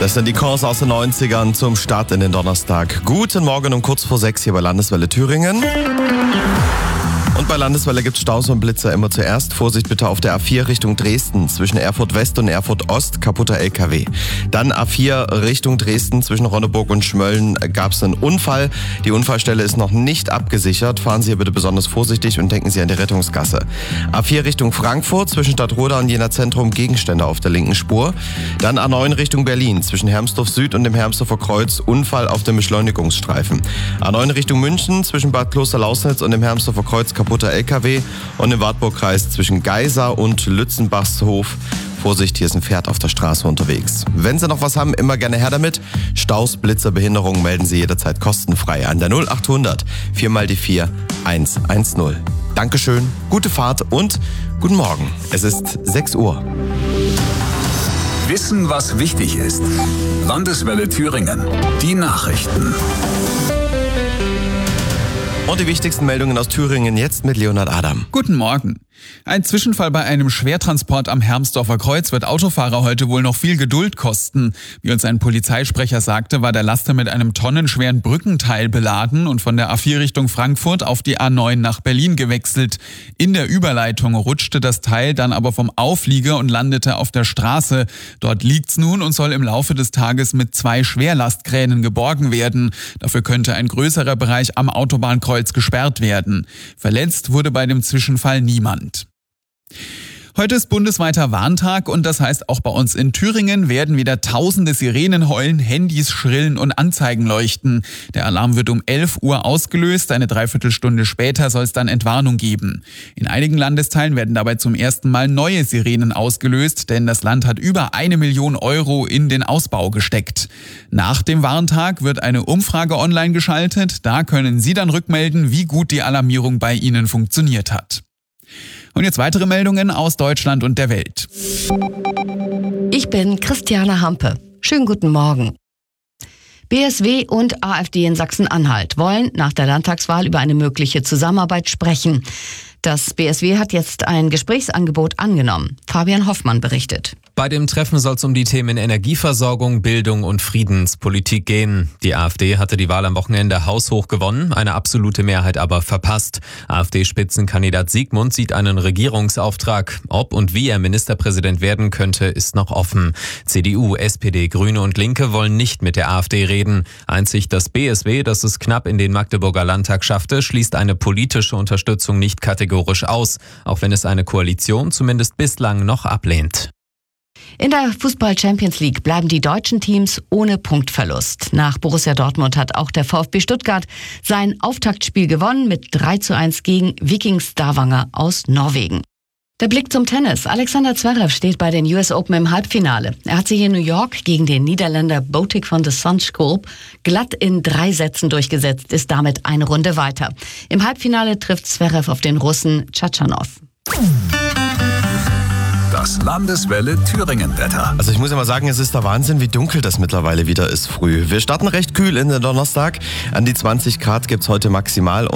Das sind die Chors aus den 90ern zum Start in den Donnerstag. Guten Morgen um kurz vor 6 hier bei Landeswelle Thüringen. Und bei Landeswelle gibt es Staus und Blitzer immer zuerst. Vorsicht bitte auf der A4 Richtung Dresden. Zwischen Erfurt West und Erfurt Ost kaputter LKW. Dann A4 Richtung Dresden. Zwischen Ronneburg und Schmölln gab es einen Unfall. Die Unfallstelle ist noch nicht abgesichert. Fahren Sie hier bitte besonders vorsichtig und denken Sie an die Rettungsgasse. A4 Richtung Frankfurt. Zwischen Stadtroda und Jena Zentrum Gegenstände auf der linken Spur. Dann A9 Richtung Berlin. Zwischen Hermsdorf Süd und dem Hermsdorfer Kreuz Unfall auf dem Beschleunigungsstreifen. A9 Richtung München. Zwischen Bad Kloster-Lausnitz und dem Hermsdorfer Kreuz kaputter LKW und im Wartburgkreis zwischen Geisa und Lützenbachshof. Vorsicht, hier ist ein Pferd auf der Straße unterwegs. Wenn Sie noch was haben, immer gerne her damit. Staus, Blitzer, Behinderungen melden Sie jederzeit kostenfrei an der 0800 4x4 110. Dankeschön, gute Fahrt und guten Morgen. Es ist 6 Uhr. Wissen, was wichtig ist. Landeswelle Thüringen. Die Nachrichten. Und die wichtigsten Meldungen aus Thüringen jetzt mit Leonhard Adam. Guten Morgen. Ein Zwischenfall bei einem Schwertransport am Hermsdorfer Kreuz wird Autofahrer heute wohl noch viel Geduld kosten. Wie uns ein Polizeisprecher sagte, war der Laster mit einem tonnenschweren Brückenteil beladen und von der A4 Richtung Frankfurt auf die A9 nach Berlin gewechselt. In der Überleitung rutschte das Teil dann aber vom Auflieger und landete auf der Straße. Dort liegt's nun und soll im Laufe des Tages mit 2 Schwerlastkränen geborgen werden. Dafür könnte ein größerer Bereich am Autobahnkreuz gesperrt werden. Verletzt wurde bei dem Zwischenfall niemand. Heute ist bundesweiter Warntag und das heißt, auch bei uns in Thüringen werden wieder tausende Sirenen heulen, Handys schrillen und Anzeigen leuchten. Der Alarm wird um 11 Uhr ausgelöst, eine Dreiviertelstunde später soll es dann Entwarnung geben. In einigen Landesteilen werden dabei zum ersten Mal neue Sirenen ausgelöst, denn das Land hat über 1 Million Euro in den Ausbau gesteckt. Nach dem Warntag wird eine Umfrage online geschaltet, da können Sie dann rückmelden, wie gut die Alarmierung bei Ihnen funktioniert hat. Und jetzt weitere Meldungen aus Deutschland und der Welt. Ich bin Christiane Hampe. Schönen guten Morgen. BSW und AfD in Sachsen-Anhalt wollen nach der Landtagswahl über eine mögliche Zusammenarbeit sprechen. Das BSW hat jetzt ein Gesprächsangebot angenommen. Fabian Hoffmann berichtet. Bei dem Treffen soll es um die Themen Energieversorgung, Bildung und Friedenspolitik gehen. Die AfD hatte die Wahl am Wochenende haushoch gewonnen, eine absolute Mehrheit aber verpasst. AfD-Spitzenkandidat Siegmund sieht einen Regierungsauftrag. Ob und wie er Ministerpräsident werden könnte, ist noch offen. CDU, SPD, Grüne und Linke wollen nicht mit der AfD reden. Einzig das BSW, das es knapp in den Magdeburger Landtag schaffte, schließt eine politische Unterstützung nicht kategorisch aus, auch wenn es eine Koalition zumindest bislang noch ablehnt. In der Fußball-Champions League bleiben die deutschen Teams ohne Punktverlust. Nach Borussia Dortmund hat auch der VfB Stuttgart sein Auftaktspiel gewonnen mit 3:1 gegen Viking Stavanger aus Norwegen. Der Blick zum Tennis. Alexander Zverev steht bei den US Open im Halbfinale. Er hat sich in New York gegen den Niederländer Botic van de Zandschulp glatt in 3 Sätzen durchgesetzt, ist damit eine Runde weiter. Im Halbfinale trifft Zverev auf den Russen Tschatschanow. Das Landeswelle Thüringen-Wetter. Also ich muss ja mal sagen, es ist der Wahnsinn, wie dunkel das mittlerweile wieder ist früh. Wir starten recht kühl in den Donnerstag. An die 20 Grad gibt's heute maximal.